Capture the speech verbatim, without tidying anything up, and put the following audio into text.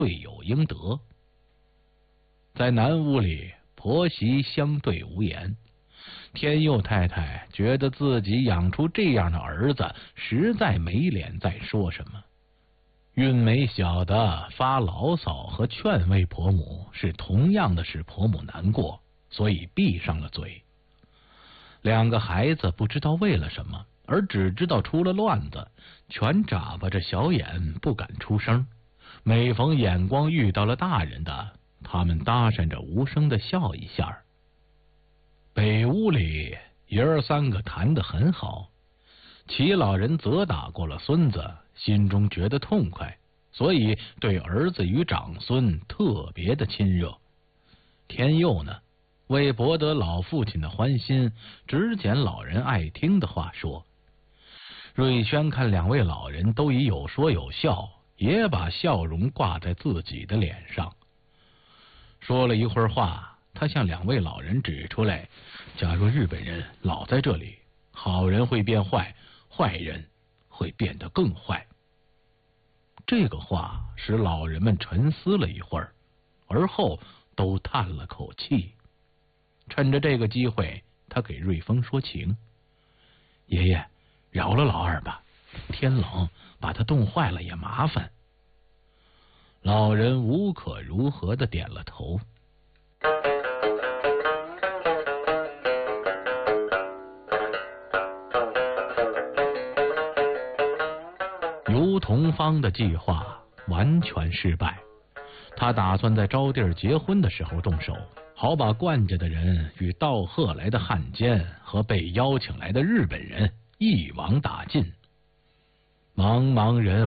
罪有应得。在南屋里，婆媳相对无言。天佑太太觉得自己养出这样的儿子，实在没脸再说什么。韵梅晓得发牢骚和劝慰婆母是同样的使婆母难过，所以闭上了嘴。两个孩子不知道为了什么，而只知道出了乱子，全眨巴着小眼不敢出声。每逢眼光遇到了大人的，他们搭讪着无声的笑一下。北屋里爷儿三个谈得很好，齐老人责打过了孙子，心中觉得痛快，所以对儿子与长孙特别的亲热。天佑呢，为博得老父亲的欢心，只捡老人爱听的话说。瑞轩看两位老人都已有说有笑，也把笑容挂在自己的脸上。说了一会儿话，他向两位老人指出来，假如日本人老在这里，好人会变坏，坏人会变得更坏。这个话使老人们沉思了一会儿，而后都叹了口气。趁着这个机会，他给瑞丰说情：爷爷，饶了老二吧，天冷把他冻坏了也麻烦。老人无可如何的点了头。尤同芳的计划完全失败，他打算在招娣结婚的时候动手，好把冠家的人与道贺来的汉奸和被邀请来的日本人一网打尽。茫茫人